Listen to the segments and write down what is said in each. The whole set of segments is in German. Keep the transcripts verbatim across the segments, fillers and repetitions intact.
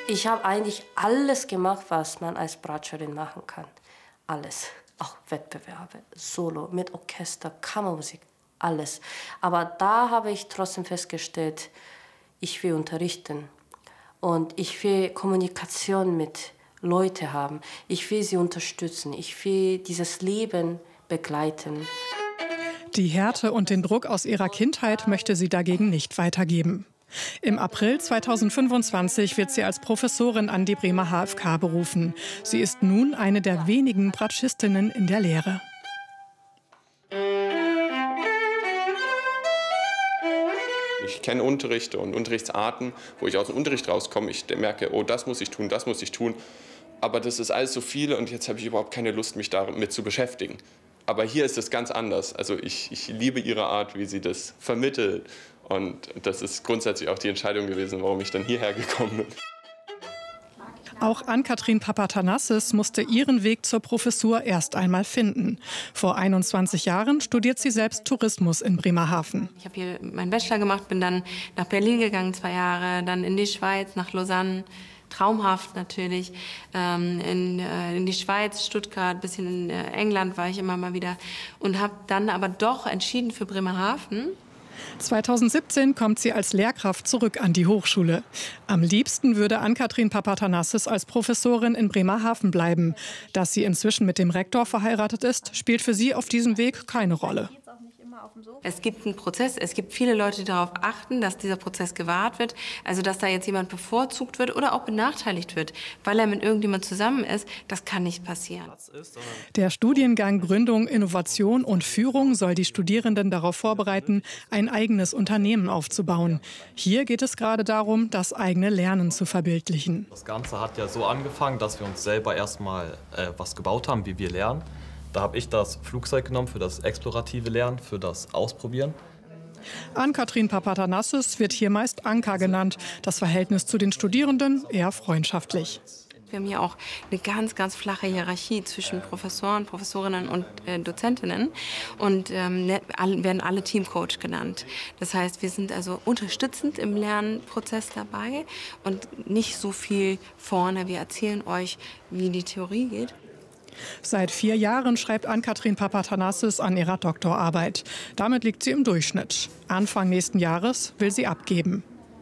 Ich habe eigentlich alles gemacht, was man als Bratscherin machen kann. Alles. Auch Wettbewerbe, Solo, mit Orchester, Kammermusik, alles. Aber da habe ich trotzdem festgestellt, ich will unterrichten. Und ich will Kommunikation mit Leuten haben. Ich will sie unterstützen. Ich will dieses Leben begleiten. Die Härte und den Druck aus ihrer Kindheit möchte sie dagegen nicht weitergeben. Im April zweitausendfünfundzwanzig wird sie als Professorin an die Bremer H F K berufen. Sie ist nun eine der wenigen Bratschistinnen in der Lehre. Ich kenne Unterrichte und Unterrichtsarten, wo ich aus dem Unterricht rauskomme. Ich merke, oh, das muss ich tun, das muss ich tun. Aber das ist alles so viel und jetzt habe ich überhaupt keine Lust, mich damit zu beschäftigen. Aber hier ist es ganz anders. Also ich, ich liebe ihre Art, wie sie das vermittelt. Und das ist grundsätzlich auch die Entscheidung gewesen, warum ich dann hierher gekommen bin. Auch Ann-Kathrin Papatanassis musste ihren Weg zur Professur erst einmal finden. Vor einundzwanzig Jahren studiert sie selbst Tourismus in Bremerhaven. Ich habe hier meinen Bachelor gemacht, bin dann nach Berlin gegangen, zwei Jahre, dann in die Schweiz, nach Lausanne. Traumhaft natürlich, ähm, in, äh, in die Schweiz, Stuttgart, ein bisschen in äh, England war ich immer mal wieder und habe dann aber doch entschieden für Bremerhaven. zweitausendsiebzehn kommt sie als Lehrkraft zurück an die Hochschule. Am liebsten würde Ann-Kathrin Papatanassis als Professorin in Bremerhaven bleiben. Dass sie inzwischen mit dem Rektor verheiratet ist, spielt für sie auf diesem Weg keine Rolle. Es gibt einen Prozess, es gibt viele Leute, die darauf achten, dass dieser Prozess gewahrt wird. Also dass da jetzt jemand bevorzugt wird oder auch benachteiligt wird, weil er mit irgendjemand zusammen ist, das kann nicht passieren. Der Studiengang Gründung, Innovation und Führung soll die Studierenden darauf vorbereiten, ein eigenes Unternehmen aufzubauen. Hier geht es gerade darum, das eigene Lernen zu verbildlichen. Das Ganze hat ja so angefangen, dass wir uns selber erstmal äh, was gebaut haben, wie wir lernen. Da habe ich das Flugzeug genommen für das explorative Lernen, für das Ausprobieren. Ann-Kathrin Papatanassis wird hier meist Anka genannt. Das Verhältnis zu den Studierenden eher freundschaftlich. Wir haben hier auch eine ganz, ganz flache Hierarchie zwischen Professoren, Professorinnen und äh, Dozentinnen und ähm, werden alle Teamcoach genannt. Das heißt, wir sind also unterstützend im Lernprozess dabei und nicht so viel vorne. Wir erzählen euch, wie die Theorie geht. Seit vier Jahren schreibt Ann-Kathrin Papatanassis an ihrer Doktorarbeit. Damit liegt sie im Durchschnitt. Anfang nächsten Jahres will sie abgeben.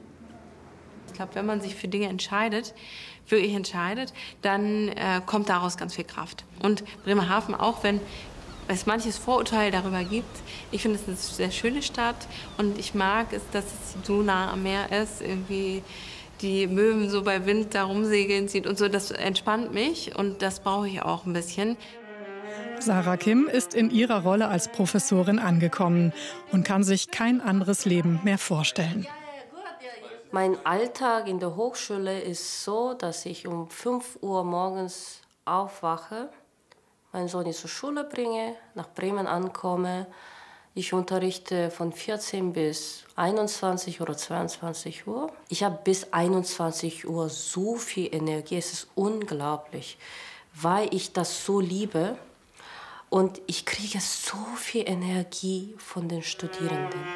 Ich glaube, wenn man sich für Dinge entscheidet, wirklich entscheidet, dann äh, kommt daraus ganz viel Kraft. Und Bremerhaven, auch wenn es manches Vorurteil darüber gibt, ich finde es eine sehr schöne Stadt und ich mag es, dass es so nah am Meer ist, irgendwie die Möwen so bei Wind da rumsegeln sieht und so, das entspannt mich und das brauche ich auch ein bisschen. Sarah Kim ist in ihrer Rolle als Professorin angekommen und kann sich kein anderes Leben mehr vorstellen. Mein Alltag in der Hochschule ist so, dass ich um fünf Uhr morgens aufwache, meinen Sohn zur Schule bringe, nach Bremen ankomme. Ich unterrichte von vierzehn bis einundzwanzig oder zweiundzwanzig Uhr. Ich habe bis einundzwanzig Uhr so viel Energie, es ist unglaublich, weil ich das so liebe und ich kriege so viel Energie von den Studierenden.